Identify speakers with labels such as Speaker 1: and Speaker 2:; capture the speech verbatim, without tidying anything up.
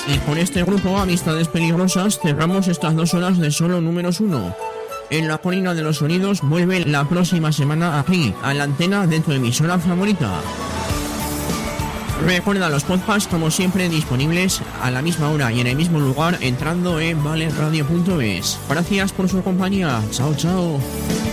Speaker 1: Y con este grupo Amistades Peligrosas cerramos estas dos horas de solo números uno. En la colina de los sonidos vuelve la próxima semana aquí, a la antena de tu emisora favorita. Recuerda los podcasts como siempre disponibles a la misma hora y en el mismo lugar entrando en vale radio punto es. Gracias por su compañía. Chao, chao.